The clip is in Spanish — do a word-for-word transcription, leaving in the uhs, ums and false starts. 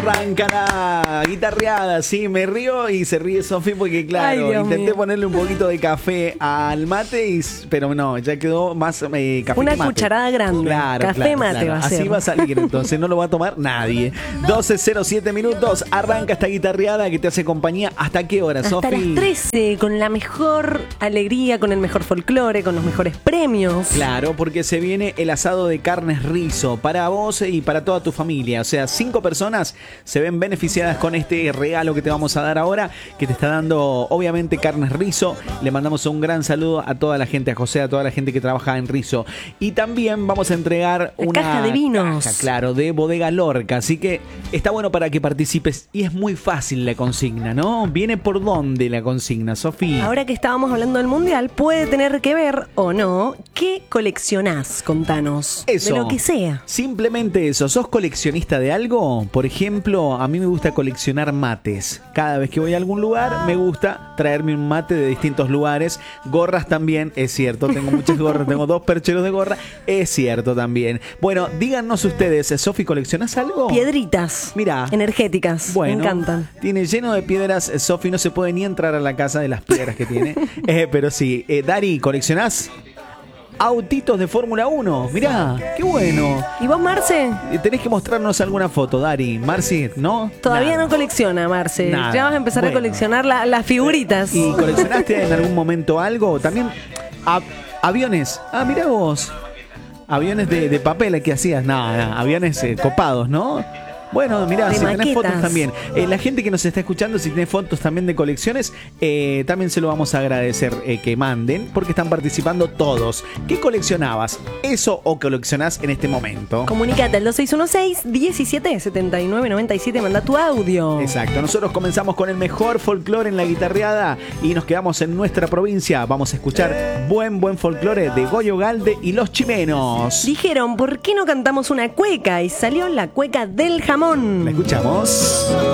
Arranca la guitarreada, sí, me río y se ríe Sofi porque claro, Ay, intenté mío. ponerle un poquito de café al mate, y, pero no, ya quedó más eh, café Una que mate. cucharada grande. Claro, Café claro, mate claro. va a ser. Así va a salir, entonces no lo va a tomar nadie. doce cero siete minutos, arranca esta guitarreada que te hace compañía. ¿Hasta qué hora, Hasta Sofi? las trece, con la mejor alegría, con el mejor folclore, con los mejores premios. Claro, porque se viene el asado de carnes Rizo para vos y para toda tu familia. O sea, cinco personas se ven beneficiadas con este regalo que te vamos a dar ahora, que te está dando obviamente Carnes Rizo. Le mandamos un gran saludo a toda la gente, a José, a toda la gente que trabaja en Rizo. Y también vamos a entregar La una caja de vinos. caja, claro, de Bodega Lorca. Así que está bueno para que participes y es muy fácil la consigna, ¿no? ¿Viene por dónde la consigna, Sofía? Ahora que estábamos hablando del mundial, puede tener que ver o no. ¿Qué coleccionás? Contanos. Eso. De lo que sea. Simplemente eso. ¿Sos coleccionista de algo? Por ejemplo, a mí me gusta coleccionar mates. Cada vez que voy a algún lugar, me gusta traerme un mate de distintos lugares. Gorras también, es cierto. Tengo muchas gorras, tengo dos percheros de gorra. Es cierto también. Bueno, díganos ustedes, Sofi, ¿coleccionás algo? Piedritas. Mira. Energéticas. Bueno, Me encantan. Tiene lleno de piedras. Sofi no se puede ni entrar a la casa de las piedras que tiene. Eh, pero sí. Eh, Dari, ¿coleccionás? Autitos de Fórmula uno. Mirá, qué bueno. ¿Y vos, Marce? Eh, Tenés que mostrarnos alguna foto, Dari. Marci, ¿no? Todavía Nada. no colecciona, Marce. Nada. Ya vas a empezar Bueno. a coleccionar la- las figuritas. ¿Y coleccionaste en algún momento algo? También a- aviones. Ah, mirá vos. Aviones de, de papel que hacías. No, no, aviones eh, copados, ¿no? Bueno, mirá, De si tenés maquetas. fotos también. Eh, la gente que nos está escuchando, si tiene fotos también de colecciones, eh, también se lo vamos a agradecer eh, que manden, porque están participando todos. ¿Qué coleccionabas? ¿Eso o coleccionás en este momento? Comunicate al dos seis uno seis, diecisiete setenta y nueve noventa y siete. Manda tu audio. Exacto, nosotros comenzamos con el mejor folclore en la guitarreada y nos quedamos en nuestra provincia. Vamos a escuchar buen, buen folclore de Goyo Galde y Los Chimenos. Dijeron, ¿por qué no cantamos una cueca? Y salió la cueca del jamón. ¿La escuchamos?